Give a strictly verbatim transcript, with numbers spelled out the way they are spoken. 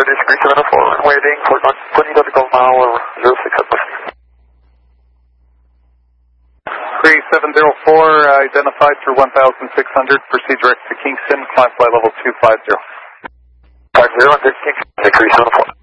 British three seven zero four, waiting for twenty nautical mile, zero six at West. three seven zero four, uh, identified through one thousand six hundred, proceed direct to Kingston, climb flight level two five zero. five zero, Kingston, three seven zero four.